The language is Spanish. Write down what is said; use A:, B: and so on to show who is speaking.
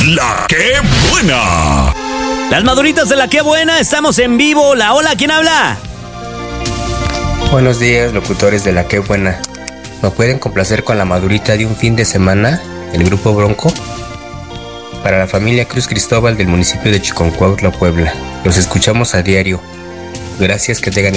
A: La que buena.
B: Las maduritas de La que buena, estamos en vivo. Hola, ¿quién habla?
C: Buenos días, locutores de La que buena. ¿Me pueden complacer con la madurita de un fin de semana, el grupo Bronco? Para la familia Cruz Cristóbal del municipio de Chiconcuautla, Puebla. Los escuchamos a diario. Gracias, que tengan